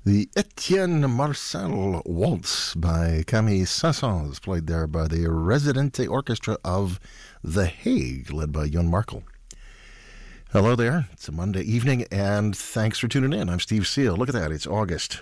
The Etienne Marcel Waltz by Camille Saint-Saëns, played there by the Residente Orchestra of The Hague, led by Jon Markel. Hello there. It's a Monday evening, and thanks for tuning in. I'm Steve Seal. Look at that. It's August.